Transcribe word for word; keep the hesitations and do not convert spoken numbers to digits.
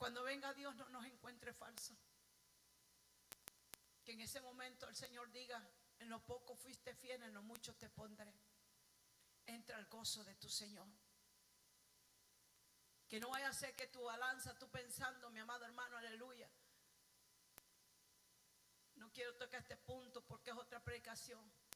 cuando venga Dios no nos encuentre falsos. Que en ese momento el Señor diga: en lo poco fuiste fiel, en lo mucho te pondré. Entra al gozo de tu Señor. Que no vaya a ser que tu balanza, tú pensando, mi amado hermano, aleluya. No quiero tocar este punto porque es otra predicación.